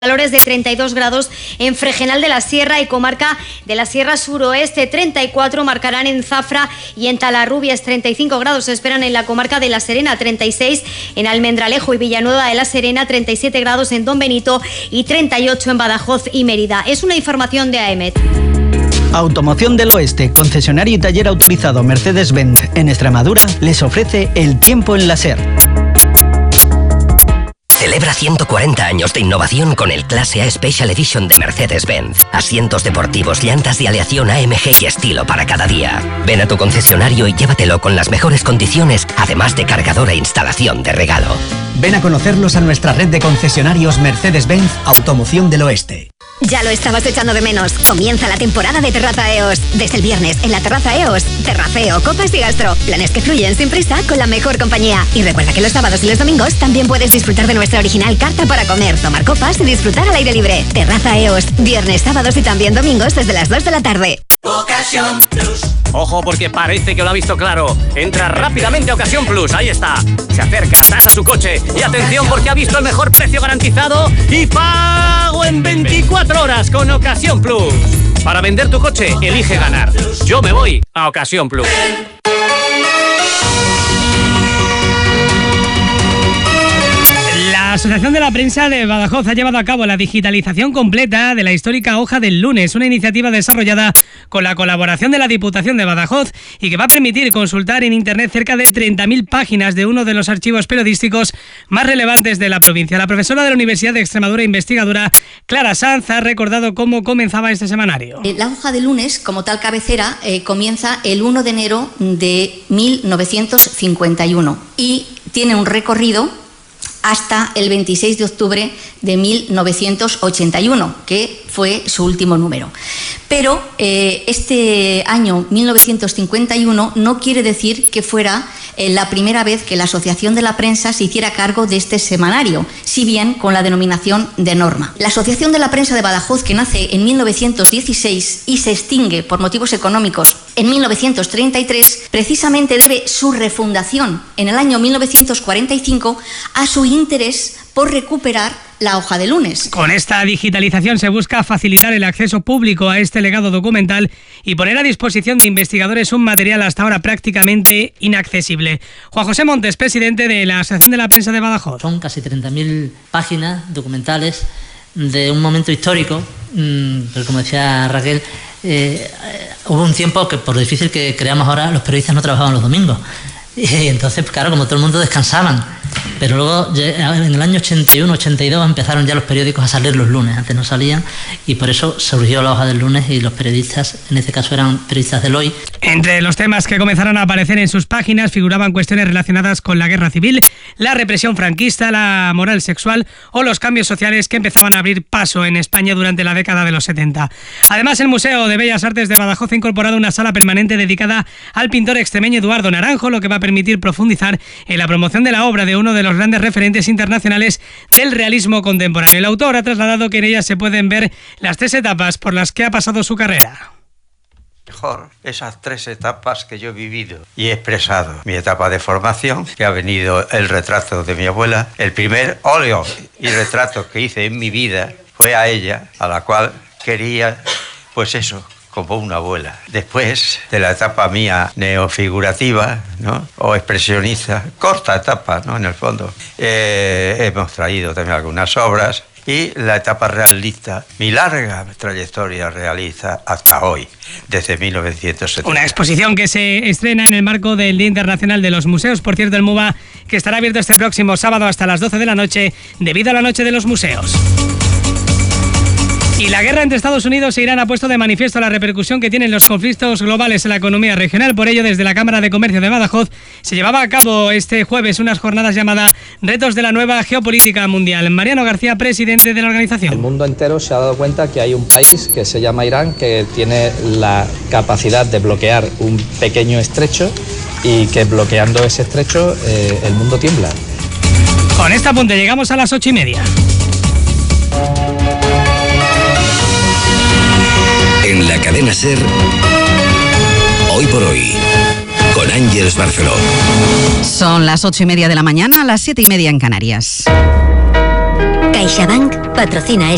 Valores de 32 grados en Fregenal de la Sierra y comarca de la Sierra Suroeste. 34 marcarán en Zafra y en Talarrubias. 35 grados se esperan en la comarca de La Serena. 36 en Almendralejo y Villanueva de la Serena. 37 grados en Don Benito y 38 en Badajoz y Mérida. Es una información de AEMET. Automoción del Oeste, concesionario y taller autorizado Mercedes-Benz en Extremadura, les ofrece el tiempo en la SER. Celebra 140 años de innovación con el Clase A Special Edition de Mercedes-Benz. Asientos deportivos, llantas de aleación AMG y estilo para cada día. Ven a tu concesionario y llévatelo con las mejores condiciones, además de cargador e instalación de regalo. Ven a conocerlos a nuestra red de concesionarios Mercedes-Benz Automoción del Oeste. Ya lo estabas echando de menos. Comienza la temporada de Terraza EOS. Desde el viernes en la Terraza EOS, terraceo, copas y gastro. Planes que fluyen sin prisa con la mejor compañía. Y recuerda que los sábados y los domingos también puedes disfrutar de nuestra original carta para comer, tomar copas y disfrutar al aire libre. Terraza EOS, viernes, sábados y también domingos desde las 2 de la tarde. Ocasión Plus. Ojo, porque parece que lo ha visto claro. Entra rápidamente a Ocasión Plus, ahí está. Se acerca, tasa su coche. Y atención, porque ha visto el mejor precio garantizado y pago en 24 horas con Ocasión Plus. Para vender tu coche, elige ganar. Yo me voy a Ocasión Plus. La Asociación de la Prensa de Badajoz ha llevado a cabo la digitalización completa de la histórica Hoja del Lunes, una iniciativa desarrollada con la colaboración de la Diputación de Badajoz y que va a permitir consultar en Internet cerca de 30.000 páginas de uno de los archivos periodísticos más relevantes de la provincia. La profesora de la Universidad de Extremadura e investigadora Clara Sanz ha recordado cómo comenzaba este semanario. La Hoja del Lunes, como tal cabecera, comienza el 1 de enero de 1951 y tiene un recorrido hasta el 26 de octubre de 1981, que fue su último número. Pero este año 1951 no quiere decir que fuera la primera vez que la Asociación de la Prensa se hiciera cargo de este semanario, si bien con la denominación de norma. La Asociación de la Prensa de Badajoz, que nace en 1916 y se extingue por motivos económicos en 1933, precisamente debe su refundación en el año 1945 a su interés por recuperar la Hoja de Lunes. Con esta digitalización se busca facilitar el acceso público a este legado documental y poner a disposición de investigadores un material hasta ahora prácticamente inaccesible. Juan José Montes, presidente de la Asociación de la Prensa de Badajoz. Son casi 30.000 páginas documentales de un momento histórico, pero como decía Raquel, hubo un tiempo que, por difícil que creamos ahora, los periodistas no trabajaban los domingos. Y entonces, claro, como todo el mundo descansaban. Pero luego, en el año 81, 82, empezaron ya los periódicos a salir los lunes. Antes no salían y por eso surgió la Hoja del Lunes y los periodistas, en este caso eran periodistas del hoy. Entre los temas que comenzaron a aparecer en sus páginas figuraban cuestiones relacionadas con la guerra civil, la represión franquista, la moral sexual o los cambios sociales que empezaban a abrir paso en España durante la década de los 70. Además, el Museo de Bellas Artes de Badajoz ha incorporado una sala permanente dedicada al pintor extremeño Eduardo Naranjo, lo que va a permitir profundizar en la promoción de la obra de uno de los grandes referentes internacionales del realismo contemporáneo. El autor ha trasladado que en ella se pueden ver las 3 etapas por las que ha pasado su carrera. Mejor esas 3 etapas que yo he vivido y he expresado. Mi etapa de formación, que ha venido el retrato de mi abuela. El primer óleo y retrato que hice en mi vida fue a ella, a la cual quería, pues eso, como una abuela. Después de la etapa mía neofigurativa, ¿no?, o expresionista, corta etapa, ¿no?, en el fondo, hemos traído también algunas obras, y la etapa realista, mi larga trayectoria realista hasta hoy, desde 1970. Una exposición que se estrena en el marco del Día Internacional de los Museos, por cierto, el MUBA, que estará abierto este próximo sábado hasta las 12 de la noche, debido a la Noche de los Museos. Y la guerra entre Estados Unidos e Irán ha puesto de manifiesto la repercusión que tienen los conflictos globales en la economía regional. Por ello, desde la Cámara de Comercio de Badajoz se llevaba a cabo este jueves unas jornadas llamadas Retos de la Nueva Geopolítica Mundial. Mariano García, presidente de la organización. El mundo entero se ha dado cuenta que hay un país que se llama Irán que tiene la capacidad de bloquear un pequeño estrecho y que bloqueando ese estrecho el mundo tiembla. Con este apunte llegamos a las 8:30. En la cadena SER, Hoy por Hoy, con Ángeles Barceló. Son las 8:30 de la mañana, las 7:30 en Canarias. CaixaBank patrocina